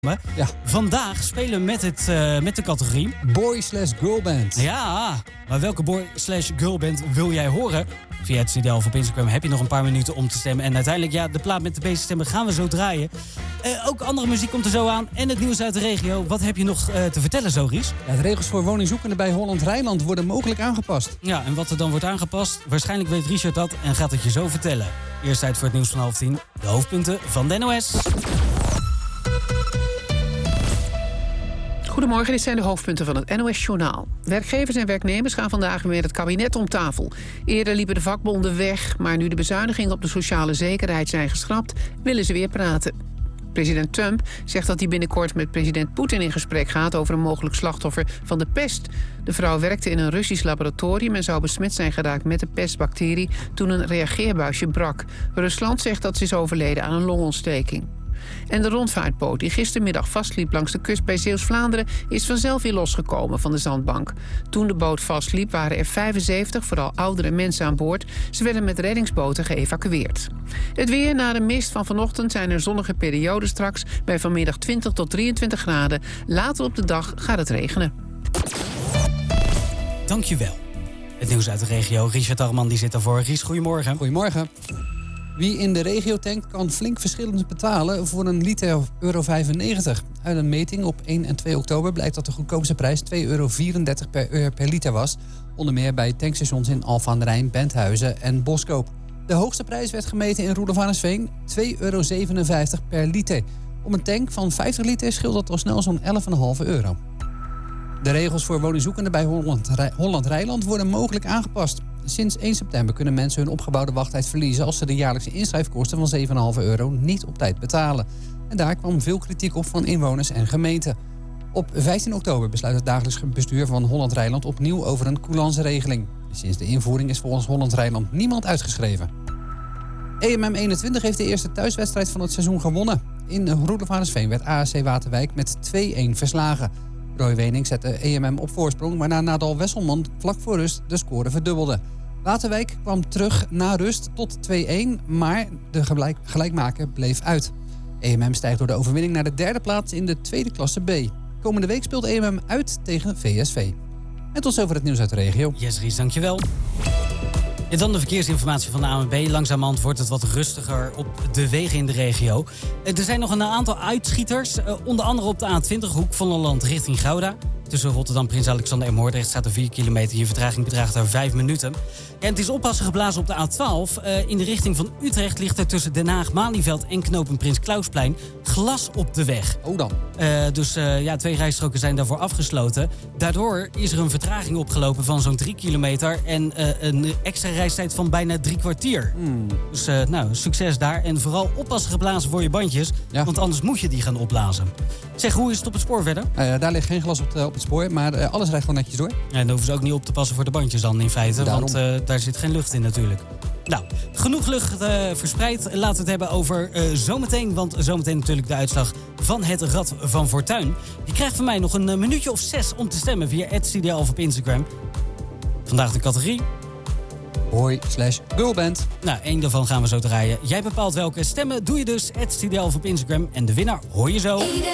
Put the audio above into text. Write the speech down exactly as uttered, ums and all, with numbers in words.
Ja. Vandaag spelen we met, het, uh, met de categorie Boy slash girl band. Ja, maar welke boy slash girl band wil jij horen? Via het C D of op Instagram heb je nog een paar minuten om te stemmen. En uiteindelijk, ja, de plaat met de meeste stemmen gaan we zo draaien. Uh, ook andere muziek komt er zo aan. En het nieuws uit de regio. Wat heb je nog uh, te vertellen zo, Ries? Ja, de regels voor woningzoekenden bij Holland Rijnland worden mogelijk aangepast. Ja, en wat er dan wordt aangepast? Waarschijnlijk weet Richard dat en gaat het je zo vertellen. Eerst tijd voor het nieuws van half tien. De hoofdpunten van de N O S. Goedemorgen, dit zijn de hoofdpunten van het N O S-journaal. Werkgevers en werknemers gaan vandaag weer met het kabinet om tafel. Eerder liepen de vakbonden weg, maar nu de bezuinigingen op de sociale zekerheid zijn geschrapt, willen ze weer praten. President Trump zegt dat hij binnenkort met president Poetin in gesprek gaat over een mogelijk slachtoffer van de pest. De vrouw werkte in een Russisch laboratorium en zou besmet zijn geraakt met de pestbacterie toen een reageerbuisje brak. Rusland zegt dat ze is overleden aan een longontsteking. En de rondvaartboot die gistermiddag vastliep langs de kust bij Zeeuws-Vlaanderen is vanzelf weer losgekomen van de zandbank. Toen de boot vastliep waren er vijfenzeventig, vooral oudere mensen aan boord. Ze werden met reddingsboten geëvacueerd. Het weer na de mist van vanochtend zijn er zonnige perioden straks bij vanmiddag twintig tot drieëntwintig graden. Later op de dag gaat het regenen. Dankjewel. Het nieuws uit de regio. Richard Arman die zit daarvoor. Ries, goedemorgen. Goedemorgen. Wie in de regio tankt kan flink verschillend betalen voor een liter euro vijfennegentig. Uit een meting op één en twee oktober blijkt dat de goedkoopste prijs twee euro vierendertig per, per liter was. Onder meer bij tankstations in Alphen aan den Rijn, Benthuizen en Boskoop. De hoogste prijs werd gemeten in Roelofarenveen, twee euro zevenenvijftig per liter. Om een tank van vijftig liter scheelt dat al snel zo'n elf komma vijf euro. De regels voor woningzoekenden bij Holland Rijnland worden mogelijk aangepast. Sinds één september kunnen mensen hun opgebouwde wachttijd verliezen als ze de jaarlijkse inschrijfkosten van zeven komma vijf euro niet op tijd betalen. En daar kwam veel kritiek op van inwoners en gemeenten. Op vijftien oktober besluit het dagelijks bestuur van Holland Rijnland opnieuw over een coulance-regeling. Sinds de invoering is volgens Holland Rijnland niemand uitgeschreven. E M M eenentwintig heeft de eerste thuiswedstrijd van het seizoen gewonnen. In Roelofarenveen werd A S C Waterwijk met twee-een verslagen. Roy Wening zette E M M op voorsprong, waarna Nadal Wesselman vlak voor rust de score verdubbelde. Waterwijk kwam terug na rust tot twee-een, maar de gelijk, gelijkmaker bleef uit. E M M stijgt door de overwinning naar de derde plaats in de tweede klasse B. Komende week speelt E M M uit tegen V S V. En tot zover het nieuws uit de regio. Yes, Ries, dankjewel. En dan de verkeersinformatie van de A N W B. Langzamerhand wordt het wat rustiger op de wegen in de regio. Er zijn nog een aantal uitschieters. Onder andere op de A twintig, hoek van Holland richting Gouda. Tussen Rotterdam, Prins Alexander en Moordrecht staat er vier kilometer. Je vertraging bedraagt daar vijf minuten. En het is oppassen geblazen op de A twaalf. Uh, in de richting van Utrecht ligt er tussen Den Haag, Malieveld en knooppunt Prins Klausplein glas op de weg. Oh dan. Uh, dus uh, ja, twee rijstroken zijn daarvoor afgesloten. Daardoor is er een vertraging opgelopen van zo'n drie kilometer... en uh, een extra reistijd van bijna drie kwartier. Hmm. Dus uh, nou, succes daar. En vooral oppassen geblazen voor je bandjes, ja. Want anders moet je die gaan opblazen. Zeg, hoe is het op het spoor verder? Uh, daar ligt geen glas op, de, op het spoor, maar uh, alles rijdt gewoon netjes door. Ja, dan hoeven ze ook niet op te passen voor de bandjes dan in feite. Daarom. Want uh, daar zit geen lucht in natuurlijk. Nou, genoeg lucht uh, verspreid. Laten we het hebben over uh, zometeen. Want zometeen natuurlijk de uitslag van het Rad van Fortuin. Je krijgt van mij nog een uh, minuutje of zes om te stemmen via at C D L of op Instagram. Vandaag de categorie Boy slash girl band. Nou, één daarvan gaan we zo draaien. Jij bepaalt welke. Stemmen doe je dus at C D L of op Instagram. En de winnaar hoor je zo.